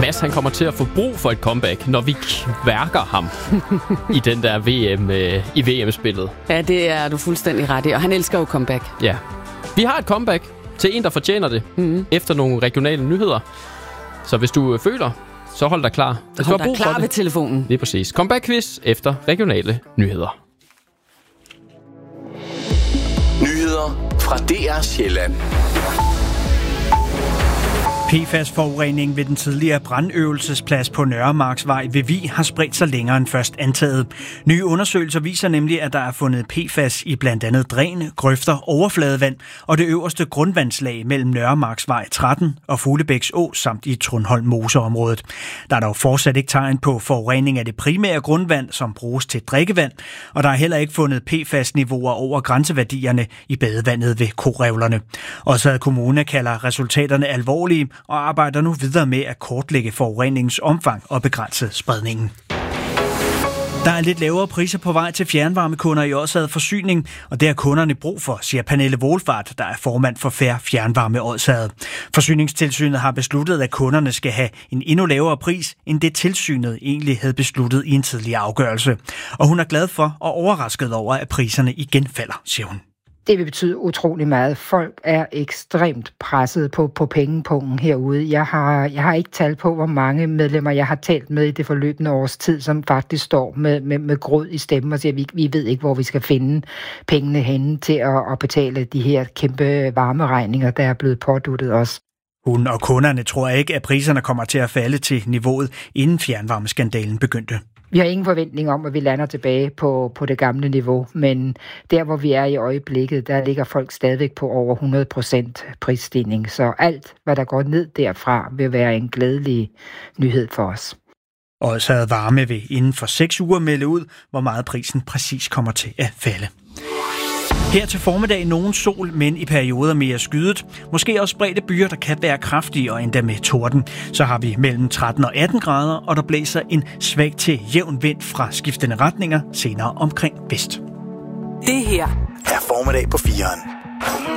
Mads han kommer til at få brug for et comeback, når vi kværker ham i den der VM-spillet. Ja, det er du fuldstændig ret i, og han elsker jo comeback. Ja. Vi har et comeback til en, der fortjener det, efter nogle regionale nyheder. Så hvis du føler, så hold dig klar. Hold dig klar ved telefonen. Lige præcis. Comeback-quiz efter regionale nyheder. Nyheder fra DR Sjælland. PFAS-forurening ved den tidligere brandøvelsesplads på Nørremarksvej ved Vig har spredt sig længere end først antaget. Nye undersøgelser viser nemlig, at der er fundet PFAS i blandt andet dræn, grøfter, overfladevand og det øverste grundvandslag mellem Nørremarksvej 13 og Fuglebæks Å samt i Trundholm Moseområdet. Der er dog fortsat ikke tegn på forurening af det primære grundvand, som bruges til drikkevand, og der er heller ikke fundet PFAS-niveauer over grænseværdierne i badevandet ved Korevlerne. Odsherred Kommune kalder resultaterne alvorlige og arbejder nu videre med at kortlægge forureningens omfang og begrænse spredningen. Der er lidt lavere priser på vej til fjernvarmekunder i Odsherred Forsyning, og det har kunderne brug for, siger Pernille Wohlfahrt, der er formand for Fair Fjernvarme Odsherred. Forsyningstilsynet har besluttet, at kunderne skal have en endnu lavere pris, end det tilsynet egentlig havde besluttet i en tidligere afgørelse. Og hun er glad for og overrasket over, at priserne igen falder, siger hun. Det vil betyde utrolig meget. Folk er ekstremt presset på pengepungen herude. Jeg har ikke tal på, hvor mange medlemmer jeg har talt med i det forløbende års tid, som faktisk står med gråd i stemmen og siger, at vi ved ikke, hvor vi skal finde pengene henne til at betale de her kæmpe varmeregninger, der er blevet påduttet os. Hun og kunderne tror ikke, at priserne kommer til at falde til niveauet, inden fjernvarmeskandalen begyndte. Vi har ingen forventning om, at vi lander tilbage på det gamle niveau, men der, hvor vi er i øjeblikket, der ligger folk stadigvæk på over 100% prisstigning. Så alt, hvad der går ned derfra, vil være en glædelig nyhed for os. Odsherred Varme vil inden for 6 uger melde ud, hvor meget prisen præcis kommer til at falde. Her til formiddag nogen sol, men i perioder mere skydet. Måske også spredte byer, der kan være kraftige og endda med torden. Så har vi mellem 13 og 18 grader, og der blæser en svag til jævn vind fra skiftende retninger, senere omkring vest. Det her er formiddag på 4'eren.